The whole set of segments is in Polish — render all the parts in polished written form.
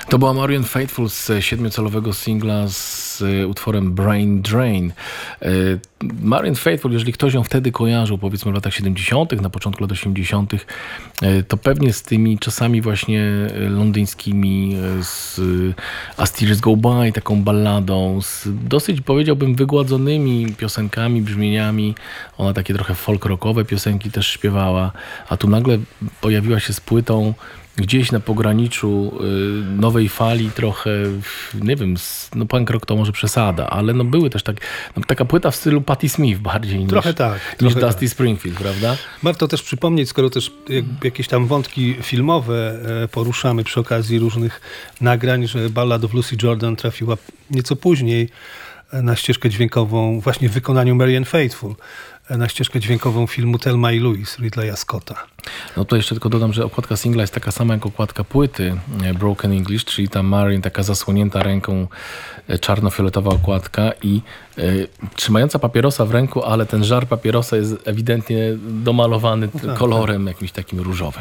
To była Marianne Faithfull z 7-calowego singla z utworem Brain Drain. Marianne Faithfull, jeżeli ktoś ją wtedy kojarzył, powiedzmy w latach 70., na początku lat 80., to pewnie z tymi czasami właśnie londyńskimi, z As Tears Go By, taką balladą, z dosyć, powiedziałbym, wygładzonymi piosenkami, brzmieniami. Ona takie trochę folk-rockowe piosenki też śpiewała, a tu nagle pojawiła się z płytą gdzieś na pograniczu nowej fali, trochę, nie wiem, no punk rock to może przesada, ale no były też taka płyta w stylu Patti Smith bardziej trochę niż Dusty tak. Springfield, prawda? Warto też przypomnieć, skoro też jakieś tam wątki filmowe poruszamy przy okazji różnych nagrań, że Ballad of Lucy Jordan trafiła nieco później na ścieżkę dźwiękową, właśnie w wykonaniu Marianne Faithfull, na ścieżkę dźwiękową filmu Thelma i Louise Ridleya Scotta. No to jeszcze tylko dodam, że okładka singla jest taka sama jak okładka płyty Broken English, czyli ta Marianne taka zasłonięta ręką, czarno-fioletowa okładka i trzymająca papierosa w ręku, ale ten żar papierosa jest ewidentnie domalowany kolorem jakimś takim różowym.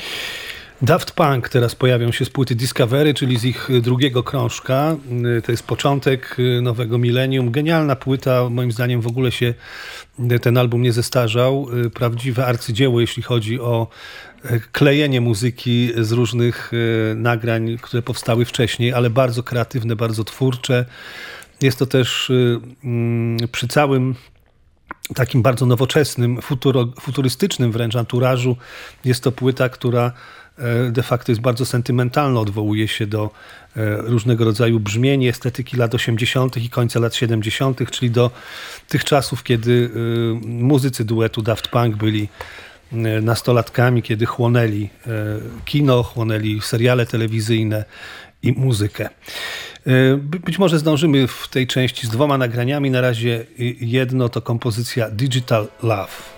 Daft Punk teraz pojawią się z płyty Discovery, czyli z ich drugiego krążka. To jest początek nowego milenium. Genialna płyta, moim zdaniem w ogóle się ten album nie zestarzał. Prawdziwe arcydzieło, jeśli chodzi o klejenie muzyki z różnych nagrań, które powstały wcześniej, ale bardzo kreatywne, bardzo twórcze. Jest to też przy całym takim bardzo nowoczesnym, futurystycznym wręcz anturażu. Jest to płyta, która de facto jest bardzo sentymentalna, odwołuje się do różnego rodzaju brzmień, estetyki lat 80. i końca lat 70., czyli do tych czasów, kiedy muzycy duetu Daft Punk byli nastolatkami, kiedy chłonęli kino, chłonęli seriale telewizyjne i muzykę. Być może zdążymy w tej części z 2 nagraniami. Na razie jedno to kompozycja Digital Love.